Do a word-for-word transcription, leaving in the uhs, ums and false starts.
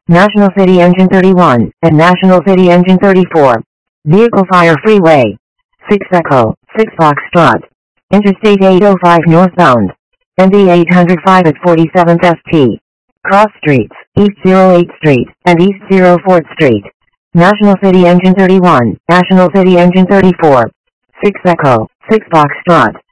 National City Engine thirty-one, and National City Engine thirty-four. Vehicle Fire Freeway. six Echo, six Foxtrot. Interstate eight oh five northbound. N D eight oh five at forty-seventh S T. Cross Streets, East oh eighth Street, and East oh fourth Street. National City Engine thirty-one, National City Engine thirty-four. six Echo, six Foxtrot.